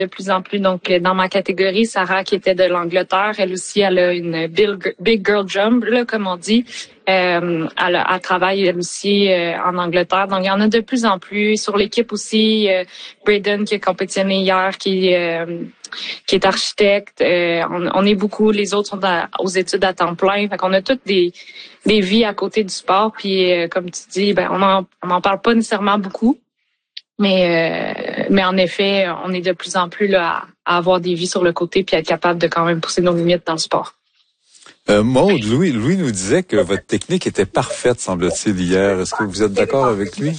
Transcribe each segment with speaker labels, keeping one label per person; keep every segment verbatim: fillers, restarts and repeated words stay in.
Speaker 1: de plus en plus. Donc, dans ma catégorie, Sarah, qui était de l'Angleterre, elle aussi, elle a une big, big girl jump, là, comme on dit. Euh, elle, elle travaille, elle aussi, euh, en Angleterre. Donc, il y en a de plus en plus. Sur l'équipe aussi, euh, Braden, qui a compétitionné hier, qui, euh, qui est architecte. Euh, on, on est beaucoup. Les autres sont à, aux études à temps plein. Fait qu'on a toutes des, des vies à côté du sport. Puis, euh, comme tu dis, ben, on en, on en parle pas nécessairement beaucoup. Mais euh, mais en effet, on est de plus en plus là à, à avoir des vies sur le côté puis être capable de quand même pousser nos limites dans le sport.
Speaker 2: Euh, Maude, Louis, Louis nous disait que votre technique était parfaite, semble-t-il, hier. Est-ce que vous êtes d'accord avec lui?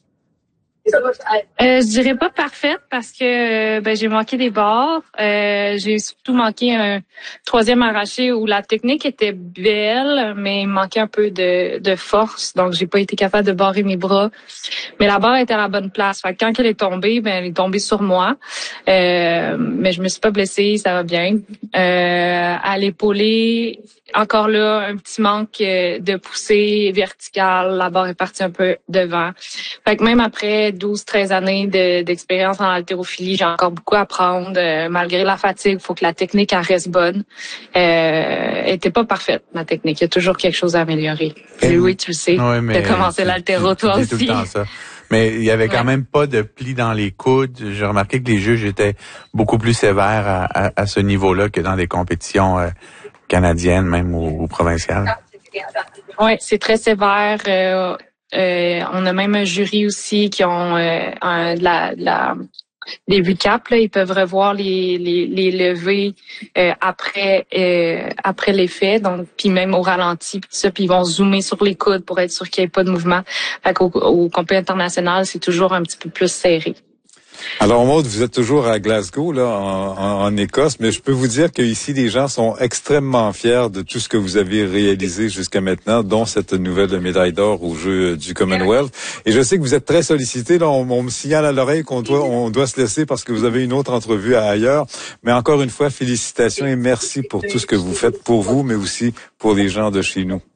Speaker 1: Euh, je dirais pas parfaite parce que ben j'ai manqué des barres. Euh, j'ai surtout manqué un troisième arraché où la technique était belle, mais il manquait un peu de, de force. Donc, j'ai pas été capable de barrer mes bras. Mais la barre était à la bonne place. Fait que quand elle est tombée, ben elle est tombée sur moi. Euh, mais je me suis pas blessée, ça va bien. Euh, à l'épaulé, encore là, un petit manque de poussée verticale. La barre est partie un peu devant. Fait que même après douze treize années de, d'expérience en haltérophilie, j'ai encore beaucoup à apprendre. Euh, malgré la fatigue, il faut que la technique elle reste bonne. Euh, elle était pas parfaite, ma technique. Il y a toujours quelque chose à améliorer. Et oui, tu le sais.
Speaker 3: Oui, mais
Speaker 1: tu as commencé l'haltéro, toi aussi.
Speaker 3: Tout le temps ça. Mais il y avait quand ouais. même pas de plis dans les coudes. J'ai remarqué que les juges étaient beaucoup plus sévères à, à, à ce niveau-là que dans des compétitions euh, canadiennes, même ou, ou provinciales.
Speaker 1: Oui, c'est très sévère. Euh, euh, on a même un jury aussi qui ont euh, un, de la, de la des recaps, là, ils peuvent revoir les les, les levées euh, après euh, après l'effet, donc puis même au ralenti, puis ça, puis ils vont zoomer sur les coudes pour être sûr qu'il n'y ait pas de mouvement. Fait qu'au au compétition international, c'est toujours un petit peu plus serré.
Speaker 2: Alors, Maude, vous êtes toujours à Glasgow, là, en, en, en Écosse, mais je peux vous dire qu'ici, les gens sont extrêmement fiers de tout ce que vous avez réalisé jusqu'à maintenant, dont cette nouvelle médaille d'or aux Jeux du Commonwealth. Et je sais que vous êtes très sollicité. Là, on, on me signale à l'oreille qu'on doit, on doit se laisser parce que vous avez une autre entrevue à ailleurs. Mais encore une fois, félicitations et merci pour tout ce que vous faites pour vous, mais aussi pour les gens de chez nous.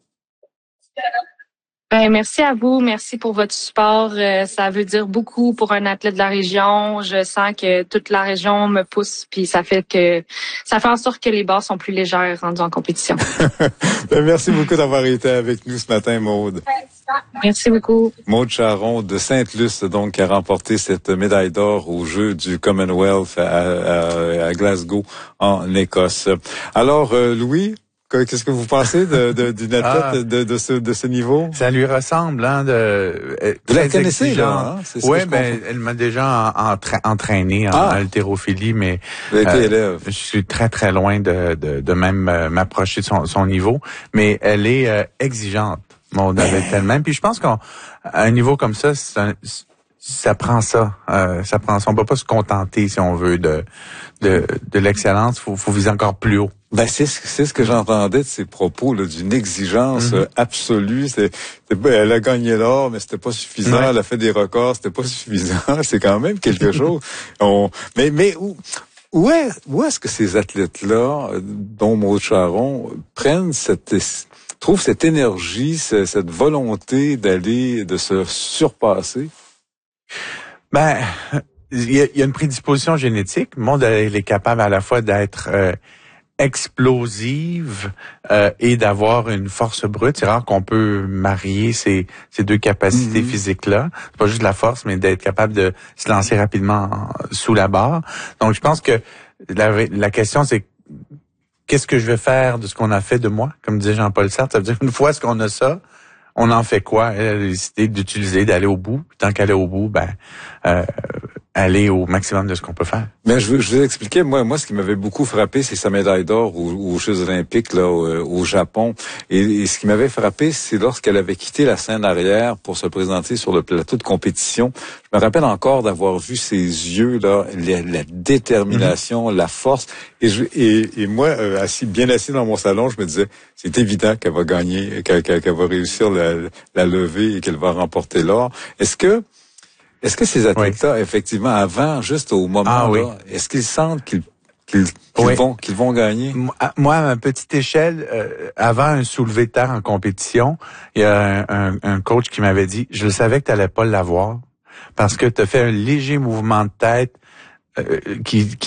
Speaker 1: Ben, merci à vous, merci pour votre support. Euh, ça veut dire beaucoup pour un athlète de la région. Je sens que toute la région me pousse, puis ça fait que ça fait en sorte que les barres sont plus légères rendues en compétition.
Speaker 2: Ben, merci beaucoup d'avoir été avec nous ce matin, Maude.
Speaker 1: Merci beaucoup.
Speaker 2: Maude Charron de Sainte-Luce, donc, qui a remporté cette médaille d'or aux Jeux du Commonwealth à, à, à Glasgow, en Écosse. Alors, euh, Louis, qu'est-ce que vous pensez de, de, d'une athlète ah, de, de, ce, de ce niveau?
Speaker 3: Ça lui ressemble, hein, de...
Speaker 2: Vous la connaissez, là, hein? C'est
Speaker 3: oui, ben, elle m'a déjà entra- entraîné en ah. haltérophilie, mais
Speaker 2: vous avez été élève.
Speaker 3: Je suis très, très loin de, de, de même euh, m'approcher de son, son niveau, mais elle est euh, exigeante, mon David tellement. Puis je pense qu'à un niveau comme ça, c'est un, ça prend ça. Euh, ça prend ça. On peut pas se contenter, si on veut, de de, de l'excellence. Faut, faut viser encore plus haut.
Speaker 2: Ben c'est c'est ce que j'entendais de ses propos, là, d'une exigence mm-hmm. absolue. C'est, c'est elle a gagné l'or, mais c'était pas suffisant. Ouais. Elle a fait des records, c'était pas suffisant. C'est quand même quelque chose. On, mais mais où où est où est-ce que ces athlètes-là, dont Maude Charron, prennent cette trouvent cette énergie, cette volonté d'aller de se surpasser?
Speaker 3: Ben, il y a, y a une prédisposition génétique. Le monde elle est capable à la fois d'être euh, explosive euh, et d'avoir une force brute. C'est rare qu'on peut marier ces, ces deux capacités mm-hmm. physiques-là. C'est pas juste la force, mais d'être capable de se lancer rapidement en, sous la barre. Donc, je pense que la, la question, c'est qu'est-ce que je vais faire de ce qu'on a fait de moi? Comme disait Jean-Paul Sartre, ça veut dire une fois ce qu'on a ça, on en fait quoi? Elle a décidé d'utiliser, d'aller au bout. Tant qu'elle est au bout, ben, euh, aller au maximum de ce qu'on peut faire.
Speaker 2: Mais je, je vous expliquer, moi, moi, ce qui m'avait beaucoup frappé, c'est sa médaille d'or aux, aux Jeux Olympiques là au, au Japon. Et, et ce qui m'avait frappé, c'est lorsqu'elle avait quitté la scène arrière pour se présenter sur le plateau de compétition. Je me rappelle encore d'avoir vu ses yeux là, la, la détermination, mm-hmm. la force. Et, je, et, et moi, euh, assis, bien assis dans mon salon, je me disais, c'est évident qu'elle va gagner, qu'elle, qu'elle, qu'elle va réussir la, la levée et qu'elle va remporter l'or. Est-ce que Est-ce que ces athlètes-là, oui. effectivement, avant, juste au moment ah, là, oui. est-ce qu'ils sentent qu'ils, qu'ils, qu'ils oui. vont, qu'ils vont gagner?
Speaker 3: Moi, à ma petite échelle, euh, avant un soulevé de terre en compétition, il y a un, un, un coach qui m'avait dit, je savais que tu n'allais pas l'avoir parce que tu as fait un léger mouvement de tête euh, qui, qui